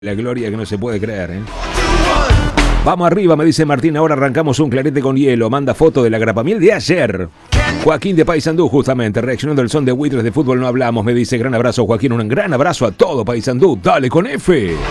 La gloria que no se puede creer, ¿eh? Vamos arriba, me dice Martín, ahora arrancamos un clarete con hielo. Manda foto de la grapamiel de ayer. Joaquín de Paysandú, justamente, reaccionando al son de Buitres de fútbol no hablamos, me dice, gran abrazo Joaquín, un gran abrazo a todo Paysandú, dale con F.